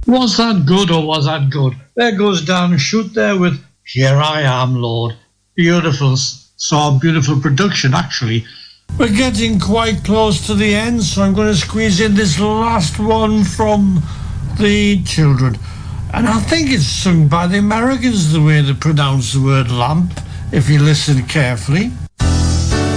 Was that good or was that good? There goes Dan Shoot there with Here I Am, Lord. Beautiful song, beautiful production, actually. We're getting quite close to the end, so I'm going to squeeze in this last one from the children. And I think it's sung by the Americans, the way they pronounce the word lamp, if you listen carefully.